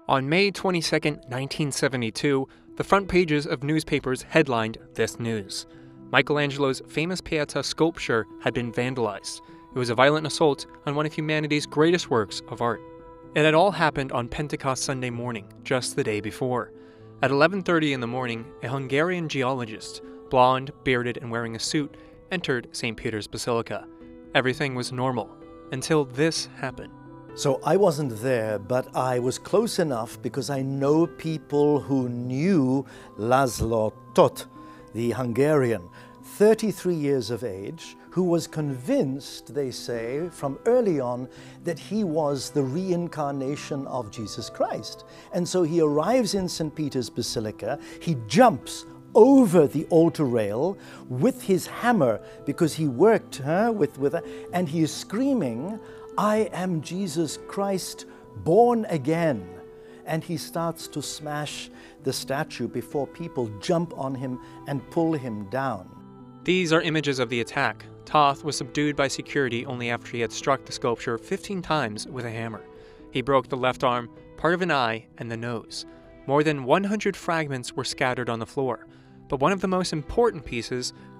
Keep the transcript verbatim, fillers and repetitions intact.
On May twenty-second, nineteen seventy-two, the front pages of newspapers headlined this news. Michelangelo's famous Pieta sculpture had been vandalized. It was a violent assault on one of humanity's greatest works of art. It had all happened on Pentecost Sunday morning, just the day before. At eleven thirty in the morning, a Hungarian geologist, blonde, bearded, and wearing a suit, entered Saint Peter's Basilica. Everything was normal, until this happened. So I wasn't there, but I was close enough because I know people who knew Laszlo Tóth, the Hungarian, thirty-three years of age, who was convinced, they say, from early on, that he was the reincarnation of Jesus Christ. And so he arrives in Saint Peter's Basilica, he jumps over the altar rail with his hammer, because he worked huh, with, with a, and he is screaming, "I am Jesus Christ, born again." And he starts to smash the statue before people jump on him and pull him down. These are images of the attack. Tóth was subdued by security only after he had struck the sculpture fifteen times with a hammer. He broke the left arm, part of an eye, and the nose. More than one hundred fragments were scattered on the floor, but one of the most important pieces